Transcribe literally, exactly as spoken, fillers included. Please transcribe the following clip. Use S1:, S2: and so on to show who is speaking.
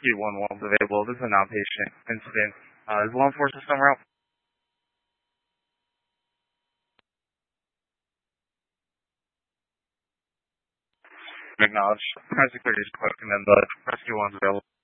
S1: Rescue one one's available. This is an outpatient incident. Uh, is law enforcement somewhere out? Acknowledge. High security is quick, and then the Rescue one's available.